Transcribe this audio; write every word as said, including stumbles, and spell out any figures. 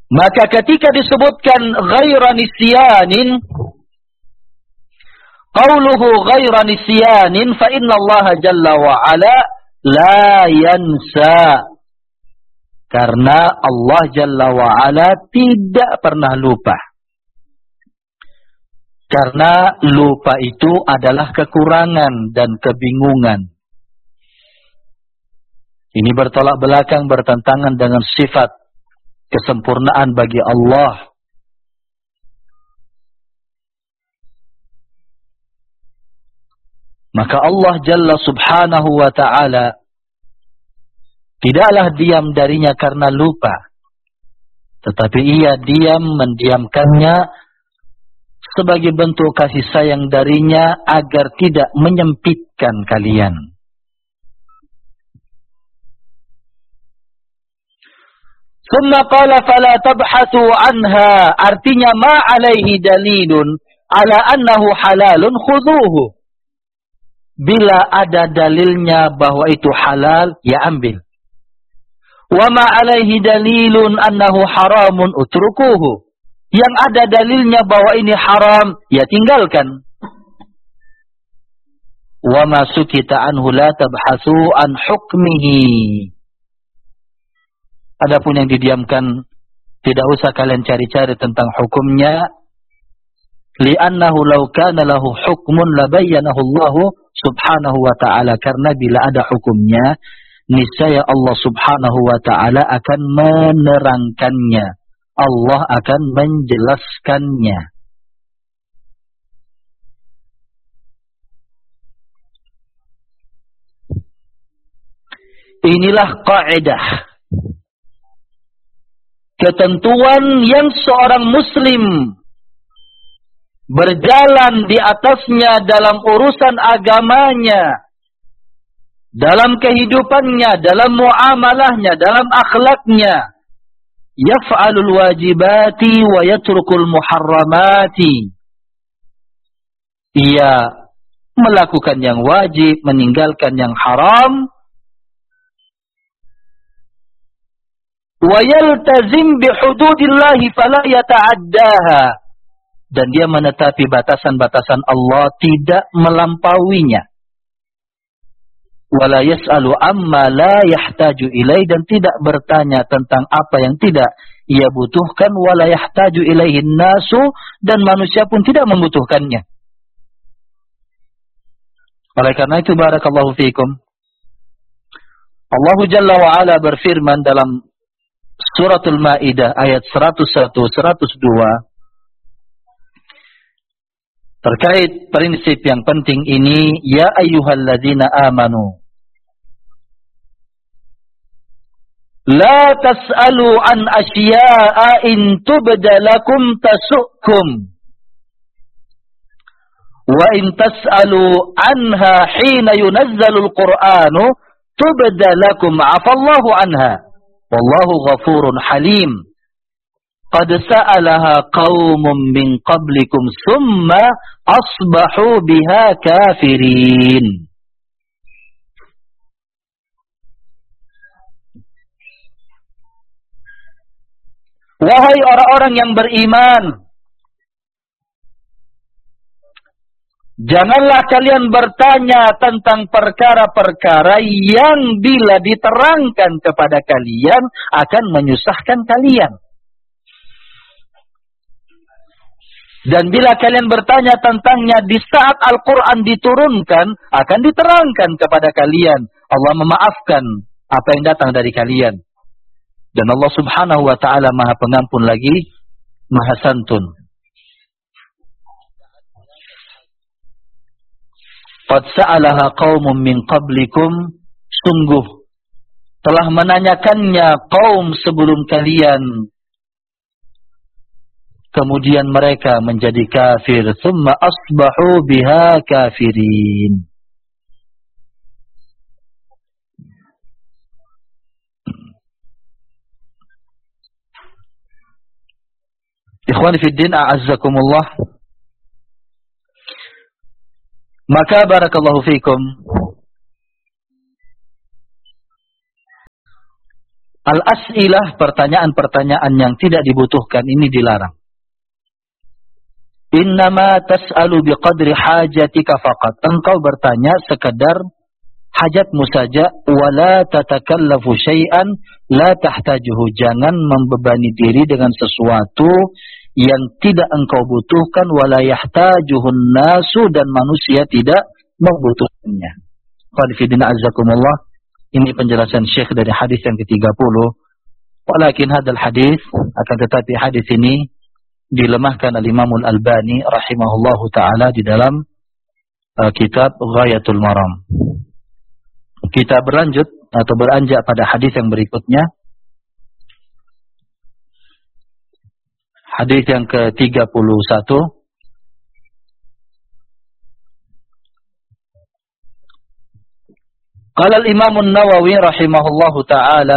Maka ketika disebutkan ghaira nisyanin, qauluhu ghaira nisyanin fa inna Allah jalla wa ala la yansa. Karena Allah jalla wa ala tidak pernah lupa. Karena lupa itu adalah kekurangan dan kebingungan. Ini bertolak belakang, bertentangan dengan sifat kesempurnaan bagi Allah. Maka Allah Jalla Subhanahu wa Ta'ala tidaklah diam darinya karena lupa, tetapi ia diam mendiamkannya sebagai bentuk kasih sayang darinya agar tidak menyempitkan kalian. Summa qala fala tabhathu anha, artinya ma alaihi dalilun ala annahu halalun khudhuhu. Bila ada dalilnya bahwa itu halal, ya ambil. Wa ma alaihi dalilun annahu haramun utrukuhu. Yang ada dalilnya bahwa ini haram, ya tinggalkan. Wa ma sukita anhu la tabhathu an hukmihi. Adapun yang didiamkan, tidak usah kalian cari-cari tentang hukumnya. Li'annahu law kana lahu hukmun labayyanahu Allah subhanahu wa ta'ala. Karena bila ada hukumnya, niscaya Allah subhanahu wa ta'ala akan menerangkannya. Allah akan menjelaskannya. Inilah kaidah, ketentuan yang seorang muslim berjalan di atasnya dalam urusan agamanya, dalam kehidupannya, dalam muamalahnya, dalam akhlaknya. Yaf'alul wajibati wa yatrukul muharramati. Ia melakukan yang wajib, meninggalkan yang haram. Wa yaltazim bihududillahi fala yata'addaha. Dan dia menetapi batasan-batasan Allah, tidak melampauinya. Wala yas'alu amma la yahtaju ilai, dan tidak bertanya tentang apa yang tidak ia butuhkan. Wala yahtaju ilaihin nasu, dan manusia pun tidak membutuhkannya. Oleh karena itu, barakallahu fiikum, Allah Jalla wa'ala berfirman dalam Suratul Maidah ayat seratus satu seratus dua terkait prinsip yang penting ini. Ya ayyuhalladzina amanu la tas'alu an asya'a in tubda lakum tasu'kum wa in tas'alu anha hina yunazzalul qur'anu tubda lakum afallahu anha wallahu ghafurun halim. Qad sa'alaha qaumun min qablikum summa asbahu biha kafirin. Wahai orang-orang yang beriman, janganlah kalian bertanya tentang perkara-perkara yang bila diterangkan kepada kalian akan menyusahkan kalian. Dan bila kalian bertanya tentangnya di saat Al-Quran diturunkan, akan diterangkan kepada kalian. Allah memaafkan apa yang datang dari kalian. Dan Allah subhanahu wa ta'ala maha pengampun lagi, maha santun. Qad sa'alaha qaumun min qablikum, sungguh telah menanyakannya kaum sebelum kalian, kemudian mereka menjadi kafir. Thumma asbahu biha kafirin. Ikhwani fi din, a'azzakumullah. Maka barakallahu fikum, Al-as'ilah, pertanyaan-pertanyaan yang tidak dibutuhkan, ini dilarang. Innama tas'alu biqadri hajatika faqat. Engkau bertanya sekadar hajatmu saja. Wala tatakallafu syai'an la tahtajuhu. Jangan membebani diri dengan sesuatu yang tidak engkau butuhkan. Wala yahtajuhun nasu, dan manusia tidak membutuhkannya. Qanifidina azzakumullah. Ini penjelasan Syekh dari hadis yang ke tiga puluh. Walakin hadal hadis, akan tetapi hadis ini dilemahkan al-Imam al-Albani rahimahullahu ta'ala di dalam uh, kitab Ghayatul Maram. Kita berlanjut atau beranjak pada hadis yang berikutnya. Hadis yang ke tiga puluh satu. Qala al-Imam an-Nawawi rahimahullahu ta'ala